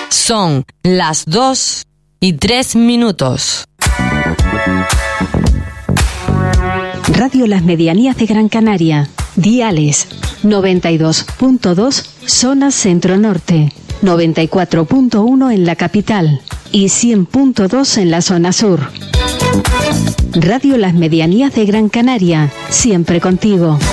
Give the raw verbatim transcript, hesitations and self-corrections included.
Son las dos y tres minutos. Radio Las Medianías de Gran Canaria. Diales noventa y dos punto dos, zona centro-norte, noventa y cuatro punto uno en la capital y cien punto dos en la zona sur. Radio Las Medianías de Gran Canaria, siempre contigo.